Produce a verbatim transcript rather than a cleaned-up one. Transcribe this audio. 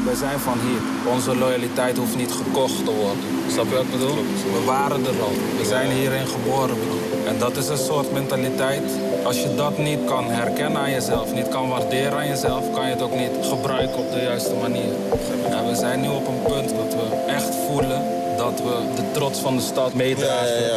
wij zijn van hier. Onze loyaliteit hoeft niet gekocht te worden. Snap je wat ik bedoel? We waren er al. We zijn hierin geboren, bro. En dat is een soort mentaliteit. Als je dat niet kan herkennen aan jezelf, niet kan waarderen aan jezelf, kan je het ook niet gebruiken op de juiste manier. En we zijn nu op een punt dat we echt voelen dat we de trots van de stad meedragen. Ja, ja,